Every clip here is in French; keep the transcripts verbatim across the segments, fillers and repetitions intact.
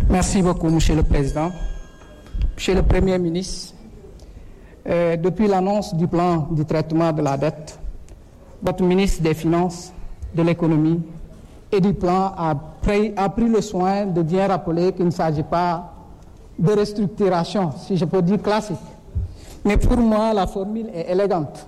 Merci beaucoup, Monsieur le Président. Monsieur le Premier ministre, euh, depuis l'annonce du plan du traitement de la dette, votre ministre des Finances, de l'Économie et du Plan a pris, a pris le soin de bien rappeler qu'il ne s'agit pas de restructuration, si je peux dire classique. Mais pour moi, la formule est élégante,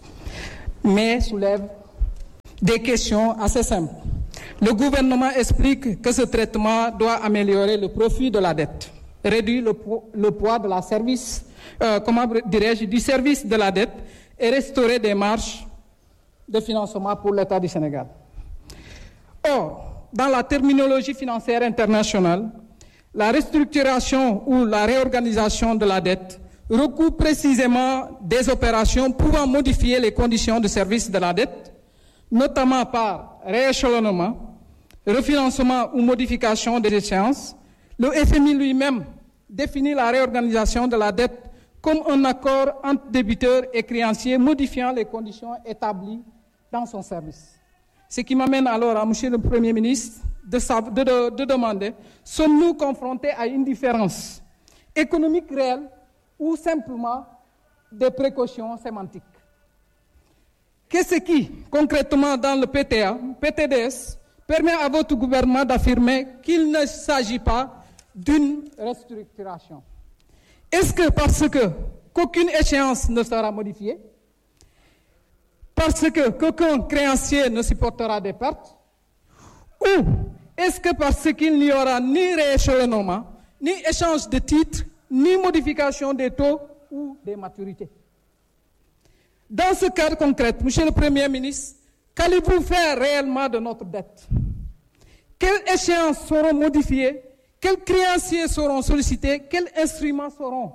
mais soulève des questions assez simples. Le gouvernement explique que ce traitement doit améliorer le profit de la dette, réduire le, po- le poids de la service, euh, comment dirais-je, du service de la dette et restaurer des marges de financement pour l'État du Sénégal. Or, dans la terminologie financière internationale, la restructuration ou la réorganisation de la dette recoupe précisément des opérations pouvant modifier les conditions de service de la dette, notamment par rééchelonnement, refinancement ou modification des échéances. Le F M I lui-même définit la réorganisation de la dette comme un accord entre débiteurs et créanciers modifiant les conditions établies dans son service. Ce qui m'amène alors à Monsieur le Premier ministre de, de, de, de demander, sommes-nous confrontés à une différence économique réelle ou simplement des précautions sémantiques? Qu'est-ce qui, concrètement dans le P T A, P T D S, permet à votre gouvernement d'affirmer qu'il ne s'agit pas d'une restructuration? Est-ce que parce que qu'aucune échéance ne sera modifiée, parce que qu'aucun créancier ne supportera des pertes, ou est-ce que parce qu'il n'y aura ni rééchelonnement, ni échange de titres, ni modification des taux ou des maturités? Dans ce cadre concret, Monsieur le Premier ministre, qu'allez-vous faire réellement de notre dette? Quelles échéances seront modifiées? Quels créanciers seront sollicités? Quels instruments seront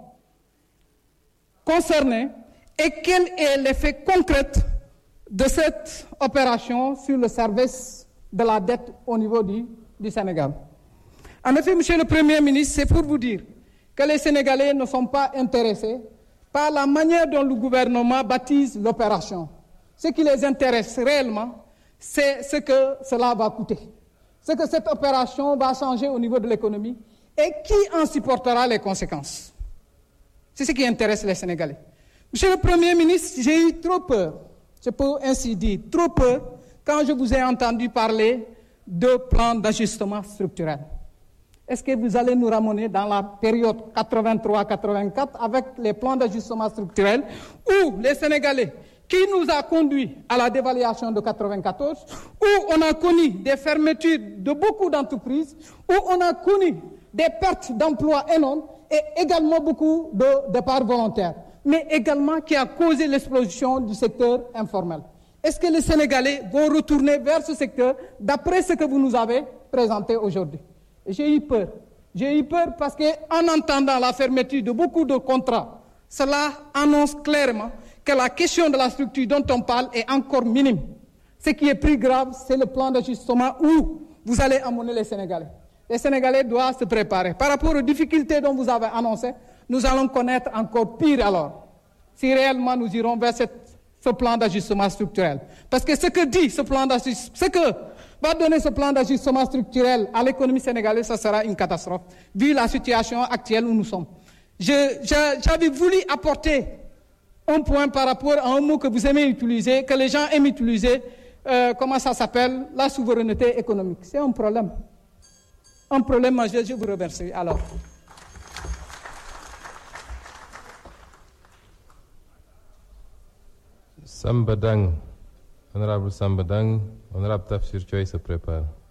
concernés? Et quel est l'effet concret de cette opération sur le service de la dette au niveau du, du Sénégal? En effet, Monsieur le Premier ministre, c'est pour vous dire que les Sénégalais ne sont pas intéressés par la manière dont le gouvernement baptise l'opération. Ce qui les intéresse réellement, c'est ce que cela va coûter, ce que cette opération va changer au niveau de l'économie et qui en supportera les conséquences. C'est ce qui intéresse les Sénégalais. Monsieur le Premier ministre, j'ai eu trop peur, je peux ainsi dire, trop peur, quand je vous ai entendu parler de plan d'ajustement structurel. Est-ce que vous allez nous ramener dans la période quatre-vingt-trois quatre-vingt-quatre avec les plans d'ajustement structurel où les Sénégalais, qui nous a conduit à la dévaluation de quatre-vingt-quatorze, où on a connu des fermetures de beaucoup d'entreprises, où on a connu des pertes d'emplois énormes et également beaucoup de départs volontaires, mais également qui a causé l'explosion du secteur informel. Est-ce que les Sénégalais vont retourner vers ce secteur d'après ce que vous nous avez présenté aujourd'hui? J'ai eu peur. J'ai eu peur parce qu'en entendant la fermeture de beaucoup de contrats, cela annonce clairement que la question de la structure dont on parle est encore minime. Ce qui est plus grave, c'est le plan d'ajustement où vous allez amener les Sénégalais. Les Sénégalais doivent se préparer. Par rapport aux difficultés dont vous avez annoncées, nous allons connaître encore pire alors, si réellement nous irons vers cette, ce plan d'ajustement structurel. Parce que ce que dit ce plan d'ajustement, ce que va donner ce plan d'ajustement structurel à l'économie sénégalaise, ça sera une catastrophe, vu la situation actuelle où nous sommes. Je, je, j'avais voulu apporter un point par rapport à un mot que vous aimez utiliser, que les gens aiment utiliser, euh, comment ça s'appelle, la souveraineté économique. C'est un problème. Un problème majeur, je vous remercie. Alors. Samba Dang, honorable Samba Dang, honorable Tafsir Choy se prépare.